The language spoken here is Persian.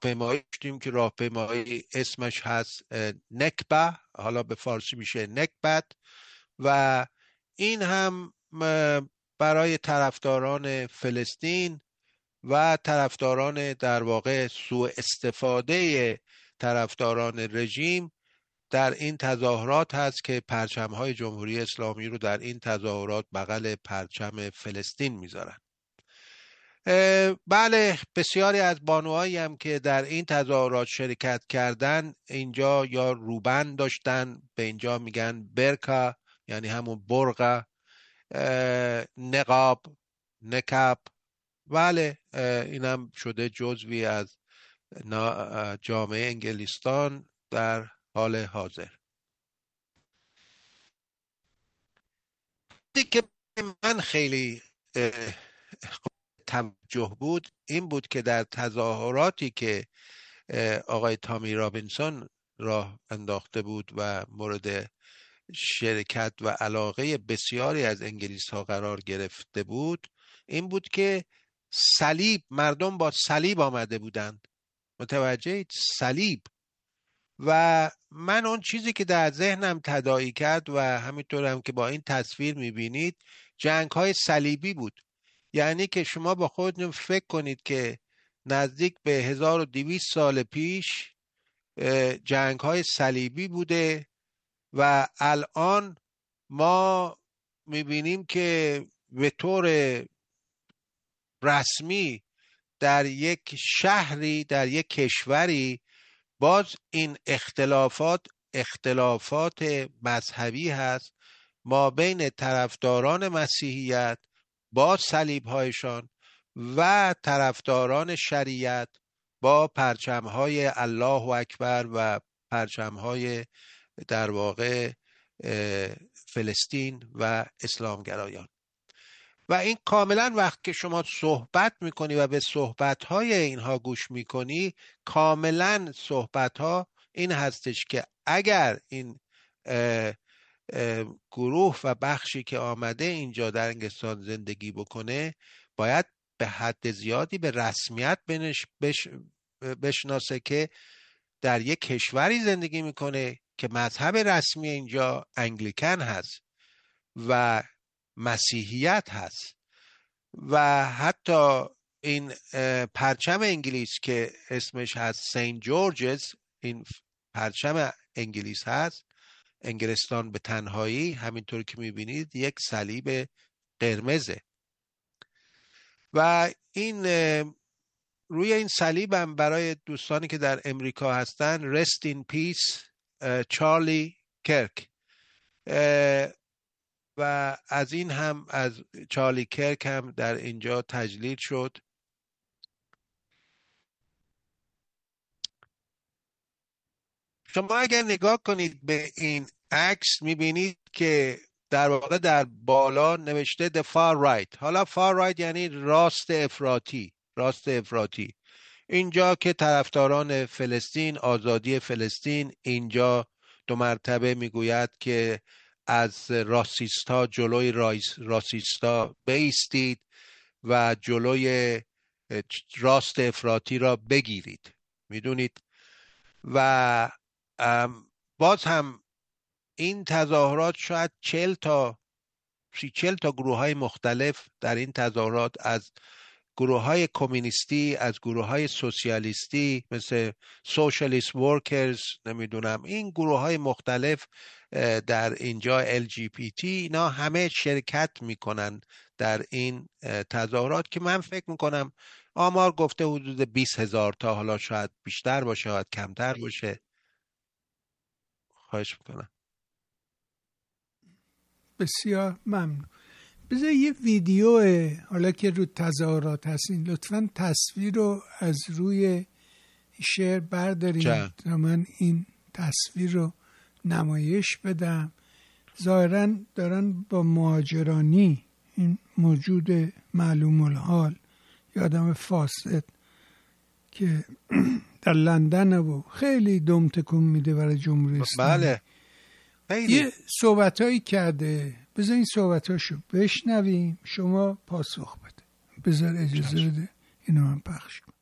راهپیمایی داشتیم که راهپیمایی اسمش هست نکبه، حالا به فارسی میشه نکبت، و این هم برای طرفداران فلسطین و طرفداران در واقع سوء استفاده طرفداران رژیم در این تظاهرات هست که پرچم‌های جمهوری اسلامی رو در این تظاهرات بغل پرچم فلسطین میذارن. بله، بسیاری از بانوهایی هم که در این تظاهرات شرکت کردن اینجا یا روبند داشتن، به اینجا میگن برکا یعنی همون برقه، نقاب، نکاب، بله اینم شده جزوی از جامعه انگلستان در حال حاضر. که من خیلی توجه بود این بود که در تظاهراتی که آقای تامی رابینسون راه انداخته بود و مورد شرکت و علاقه بسیاری از انگلیس ها قرار گرفته بود، این بود که صلیب، مردم با صلیب آمده بودند، متوجه صلیب. و من اون چیزی که در ذهنم تداعی کرد و همینطور هم که با این تصویر میبینید جنگ های صلیبی بود. یعنی که شما با خودتون فکر کنید که نزدیک به 1200 سال پیش جنگ های صلیبی بوده و الان ما میبینیم که به طور رسمی در یک شهری، در یک کشوری، باز این اختلافات مذهبی هست ما بین طرفداران مسیحیت با صلیب‌هایشان و طرفداران شریعت با پرچم‌های الله اکبر و پرچم‌های در واقع فلسطین و اسلامگرایان. و این کاملا وقت که شما صحبت میکنی و به صحبتهای اینها گوش میکنی، کاملا صحبتها این هستش که اگر این گروه و بخشی که آمده اینجا در انگلستان زندگی بکنه باید به حد زیادی به رسمیت بشناسه که در یک کشوری زندگی میکنه که مذهب رسمی اینجا انگلیکن هست و مسیحیت هست. و حتی این پرچم انگلیس که اسمش هست سنت جورجز، این پرچم انگلیس هست، انگلستان به تنهایی، همینطور که میبینید یک صلیب قرمزه. و این روی این صلیب هم برای دوستانی که در امریکا هستن Rest in Peace چارلی کرک، و از این هم از چارلی کرک هم در اینجا تجلیل شد. شما اگر نگاه کنید به این عکس میبینید که در واقع در بالا نوشته The Far Right. حالا Far Right یعنی راست افراطی، راست افراطی. اینجا که طرفداران فلسطین، آزادی فلسطین، اینجا 2 مرتبه میگوید که از راسیستا، جلوی راسیستا بایستید و جلوی راست افراطی را بگیرید، میدونید. و باز هم این تظاهرات شاید 40 تا گروه های مختلف در این تظاهرات، از گروه های کمونیستی، از گروه های سوسیالیستی مثل سوشالیست ورکرز، نمیدونم این گروه های مختلف در اینجا LGBT، اینا همه شرکت میکنن در این تظاهرات که من فکر میکنم آمار گفته حدود 20,000 تا، حالا شاید بیشتر باشه شاید کمتر باشه. خواهش میکنم. بسیار ممنون. بذار یه ویدیو، حالا که رو تظاهرات هستین، لطفاً تصویر رو از روی شعر بردارید تا من این تصویر رو نمایش بدم. ظاهراً دارن با مهاجرانی، این موجود معلوم الحال، یه آدم فاسد که در لندن و خیلی دم تکون میده برای جمهوری اسلامی، بله یه صحبتایی کرده. بذار این صحبتاشو بشنویم، شما پاسخ بده. بذار اجازه بده اینو من پخش کنم.